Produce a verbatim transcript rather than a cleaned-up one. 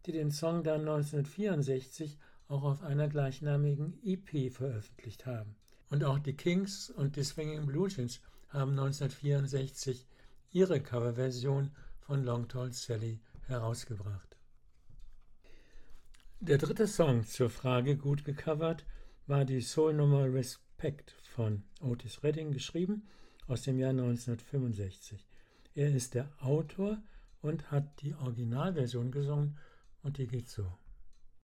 die den Song dann neunzehnhundertvierundsechzig auch auf einer gleichnamigen E P veröffentlicht haben. Und auch die Kings und die Swinging Blue Jeans haben neunzehnhundertvierundsechzig ihre Coverversion von Long Tall Sally herausgebracht. Der dritte Song zur Frage gut gecovert war die Soul-Nummer Respect von Otis Redding, geschrieben aus dem Jahr neunzehnhundertfünfundsechzig. Er ist der Autor und hat die Originalversion gesungen und die geht so.